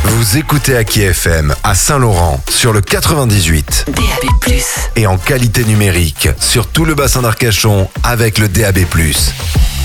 Vous écoutez Aki FM à Saint-Laurent sur le 98 DAB+. et en qualité numérique sur tout le bassin d'Arcachon avec le DAB+.